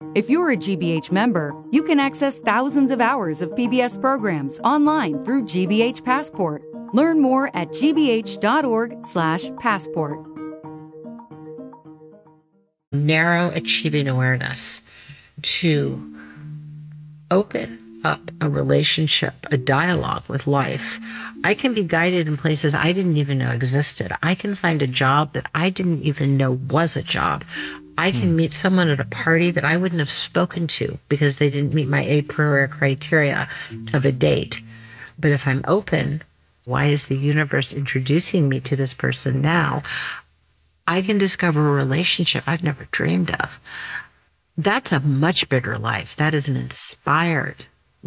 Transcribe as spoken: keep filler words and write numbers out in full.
If you're a G B H member, you can access thousands of hours of P B S programs online through G B H Passport. Learn more at g b h dot org slash passport. Narrow achieving awareness to open up a relationship, a dialogue with life. I can be guided in places I didn't even know existed. I can find a job that I didn't even know was a job. I can hmm. meet someone at a party that I wouldn't have spoken to because they didn't meet my a priori criteria of a date. But if I'm open, why is the universe introducing me to this person now? I can discover a relationship I've never dreamed of. That's a much bigger life. That is an inspired